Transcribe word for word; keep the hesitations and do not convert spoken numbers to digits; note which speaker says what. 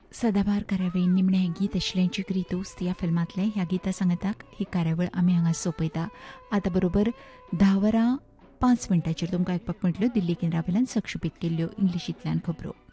Speaker 1: सदाबार कार्यावळीन निमणें गीत आशिल्लें जिगरी दोस्त ह्या फिल्मांतलें. ह्या गिता सांगताक ही कार्यावळ आमी हांगा सोंपयता. आतां बरोबर धा वरां पांच मिनटांचेर तुमकां आयकपाक मेळटल्यो दिल्ली केंद्रा वयल्यान सक्षुपीत केल्ल्यो इंग्लिशींतल्यान खबरो.